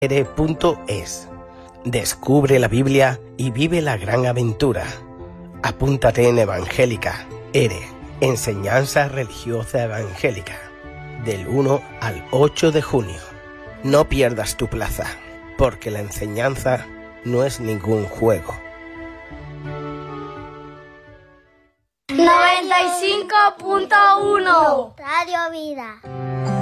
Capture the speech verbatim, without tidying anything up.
ere punto es. Descubre la Biblia y vive la gran aventura. Apúntate en Evangélica E R E, Enseñanza Religiosa Evangélica, del uno al ocho de junio. No pierdas tu plaza, porque la enseñanza no es ningún juego. noventa y cinco punto uno Radio Vida.